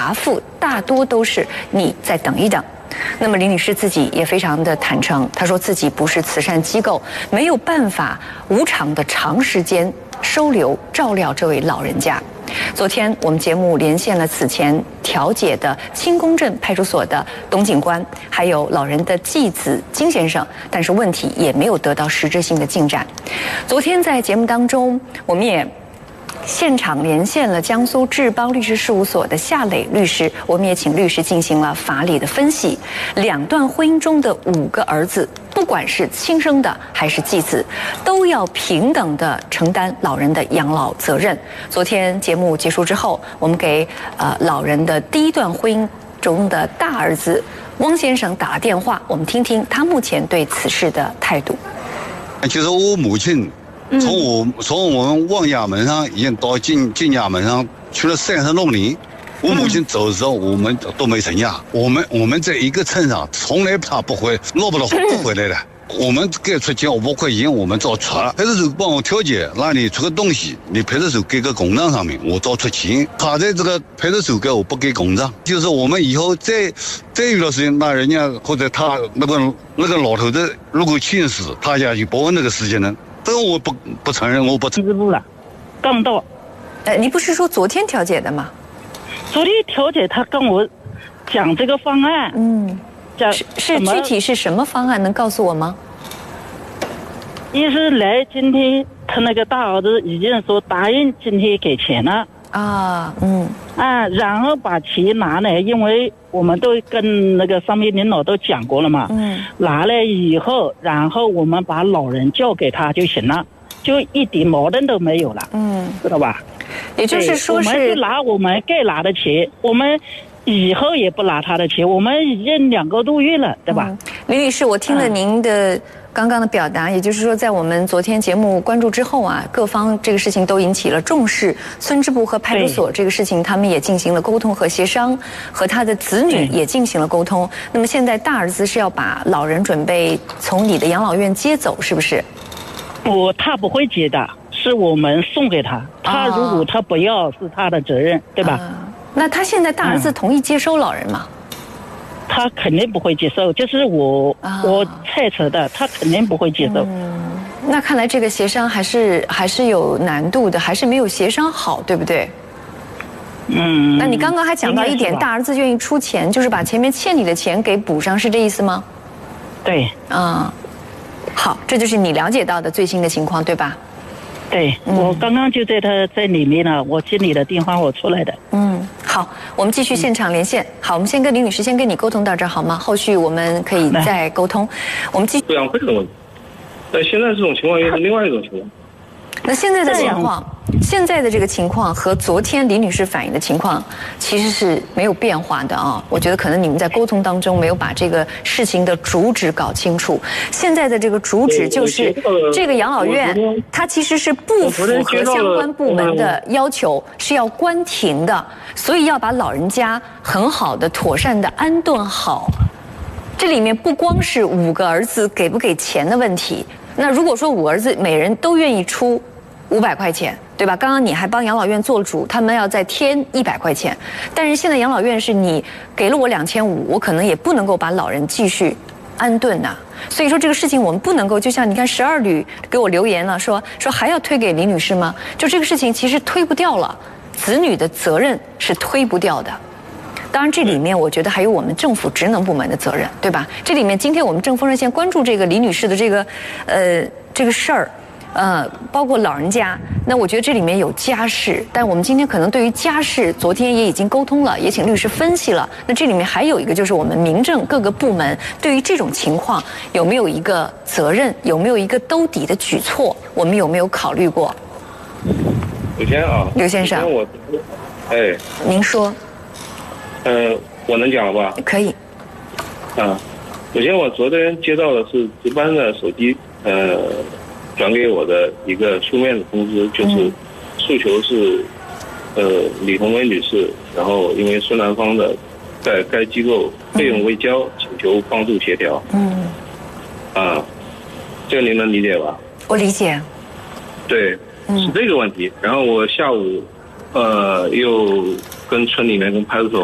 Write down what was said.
答复大多都是你再等一等。那么林女士自己也非常的坦诚，她说自己不是慈善机构，没有办法无偿的长时间收留照料这位老人家。昨天我们节目连线了此前调解的清宫镇派出所的董警官，还有老人的继子金先生，但是问题也没有得到实质性的进展。昨天在节目当中，我们也现场连线了江苏志邦律师事务所的夏磊律师，我们也请律师进行了法理的分析。两段婚姻中的5个儿子，不管是亲生的还是继子，都要平等的承担老人的养老责任。昨天节目结束之后，我们给老人的第一段婚姻中的大儿子汪先生打了电话，我们听听他目前对此事的态度。 其实我母亲从我们望衙门上已经到进衙门上去了30多年。我母亲走的时候，我们都没成家。我们在一个村上，从来他不会落不回来的。我们该出钱500块钱，我们照出。派出所帮我调解，让你出个东西，你派出所给个公章上面，我照出钱。他在这个派出所给我不给公章，就是我们以后再遇到事情，那人家或者他那个老头子如果去世，他家去报问那个事情呢？这个我不承认，我不承认。 了，刚到。 你不是说昨天调解的吗？ 昨天调解他跟我讲这个方案，讲是具体是什么方案？能告诉我吗？ 一是来今天他那个大儿子已经说答应今天给钱了然后把钱拿来，因为我们都跟那个上面领导都讲过了嘛，拿来以后，然后我们把老人交给他就行了，就一点矛盾都没有了，知道吧？ 也就是说我们是拿我们该拿的钱，我们以后也不拿他的钱，我们已经2个多月了，对吧？ 林律师，我听了您的刚刚的表达，也就是说，在我们昨天节目关注之后啊，各方这个事情都引起了重视，村支部和派出所这个事情，他们也进行了沟通和协商，和他的子女也进行了沟通。那么现在大儿子是要把老人准备从你的养老院接走，是不是？ 他不会接的，是我们送给他。他如果他不要，是他的责任，对吧？ 那他现在大儿子同意接收老人吗？ 他肯定不会接受，就是我猜测的，他肯定不会接受。 那看来这个协商还是有难度的，还是没有协商好，对不对？那你刚刚还讲到一点，大儿子愿意出钱，就是把前面欠你的钱给补上，是这意思吗？ 对。 好，这就是你了解到的最新的情况，对吧？ 对，我刚刚就在里面呢，我接你的电话，我出来的。 好，我们继续现场连线。好，我们先跟林女士先跟你沟通到这儿好吗？后续我们可以再沟通。我们继续。 抚养费的问题，但现在这种情况又是另外一种情况。 那现在的情况，现在的这个情况和昨天李女士反映的情况其实是没有变化的啊。我觉得可能你们在沟通当中没有把这个事情的主旨搞清楚。现在的这个主旨就是这个养老院它其实是不符合相关部门的要求，是要关停的，所以要把老人家很好的妥善的安顿好。这里面不光是5个儿子给不给钱的问题，那如果说5儿子每人都愿意出500块钱，对吧？刚刚你还帮养老院做主，他们要再添100块钱，但是现在养老院是你给了我2500，我可能也不能够把老人继续安顿呐。所以说这个事情我们不能够，就像你看12旅给我留言了，说还要推给李女士吗？就这个事情其实推不掉了，子女的责任是推不掉的。当然，这里面我觉得还有我们政府职能部门的责任，对吧？这里面今天我们正风热线关注这个李女士的这个事儿，包括老人家，那我觉得这里面有家事，但我们今天可能对于家事，昨天也已经沟通了，也请律师分析了。那这里面还有一个就是我们民政各个部门对于这种情况有没有一个责任，有没有一个兜底的举措，我们有没有考虑过？ 首先啊， 刘先生，您说。 我能讲了吧？ 可以。 首先我昨天接到的是值班的手机，转给我的一个书面的通知，就是诉求是，李红梅女士，然后因为孙兰芳的在该机构费用未交，请求帮助协调。这个您能理解吧？ 我理解。 对，是这个问题。然后我下午，又跟村里面跟派出所